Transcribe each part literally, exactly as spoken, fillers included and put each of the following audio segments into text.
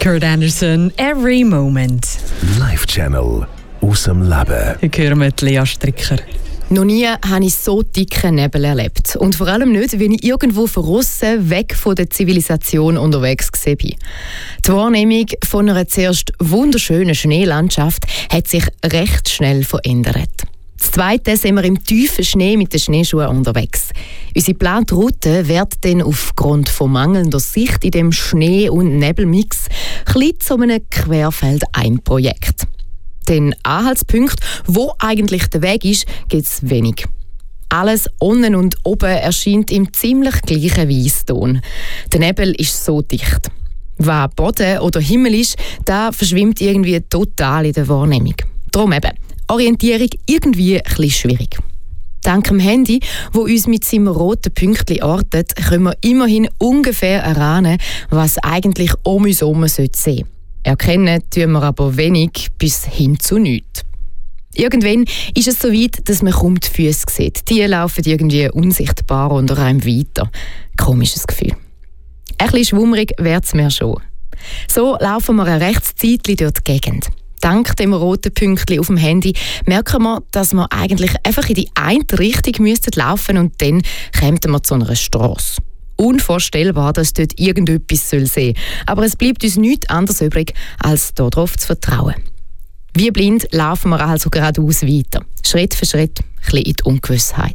Kurt Anderson, Every Moment. Live Channel aus dem Leben. Hier hören wir Lea Stricker. Noch nie habe ich so dicken Nebel erlebt. Und vor allem nicht, wenn ich irgendwo von aussen weg von der Zivilisation unterwegs war. Die Wahrnehmung von einer zuerst wunderschönen Schneelandschaft hat sich recht schnell verändert. Das Zweite sind wir im tiefen Schnee mit den Schneeschuhen unterwegs. Unsere geplante Route wird dann aufgrund von mangelnder Sicht in dem Schnee- und Nebelmix klein zu einem Querfeldein-Projekt. Den Anhaltspunkt, wo eigentlich der Weg ist, gibt es wenig. Alles unten und oben erscheint im ziemlich gleichen Weisston. Der Nebel ist so dicht. Was Boden oder Himmel ist, das verschwimmt irgendwie total in der Wahrnehmung. Darum eben, Orientierung irgendwie ein bisschen schwierig. Dank dem Handy, wo uns mit seinem roten Pünktchen ortet, können wir immerhin ungefähr erahnen, was eigentlich um uns herum sehen sollte. Erkennen tun wir aber wenig bis hin zu nichts. Irgendwann ist es so weit, dass man kaum die Füße sieht. Die laufen irgendwie unsichtbar unter einem weiter. Komisches Gefühl. Ein bisschen schwummerig wird es mir schon. So laufen wir ein rechtes Zeitchen durch die Gegend. Dank dem roten Pünktchen auf dem Handy merken wir, dass wir eigentlich einfach in die eine Richtung müssten laufen und dann kämen wir zu einer Strasse. Unvorstellbar, dass dort irgendetwas sein soll. Aber es bleibt uns nichts anderes übrig, als darauf zu vertrauen. Wie blind laufen wir also geradeaus weiter. Schritt für Schritt, ein bisschen in die Ungewissheit.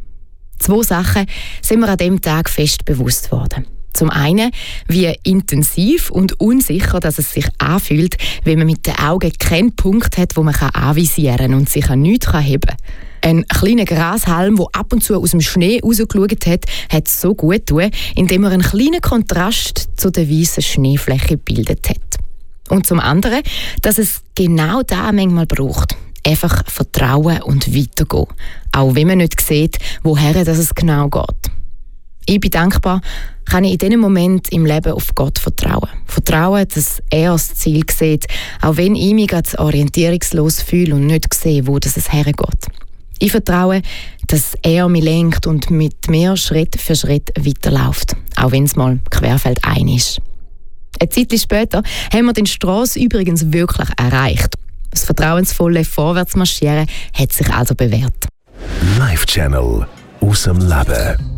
Zwei Sachen sind mir an diesem Tag fest bewusst worden. Zum einen, wie intensiv und unsicher dass es sich anfühlt, wenn man mit den Augen keinen Punkt hat, wo man anvisieren kann und sich an nichts heben kann. Ein kleiner Grashalm, der ab und zu aus dem Schnee rausgeschaut hat, hat so gut getan, indem er einen kleinen Kontrast zu der weißen Schneefläche gebildet hat. Und zum anderen, dass es genau da manchmal braucht. Einfach vertrauen und weitergehen. Auch wenn man nicht sieht, woher dass es genau geht. Ich bin dankbar, kann ich in diesem Moment im Leben auf Gott vertrauen. Vertrauen, dass er das Ziel sieht, auch wenn ich mich ganz orientierungslos fühle und nicht sehe, wo es hergeht. Ich vertraue, dass er mich lenkt und mit mir Schritt für Schritt weiterläuft, auch wenn es mal querfeldein ist. Eine Zeit später haben wir die Strasse übrigens wirklich erreicht. Das vertrauensvolle Vorwärtsmarschieren hat sich also bewährt. Live Channel aus dem Leben.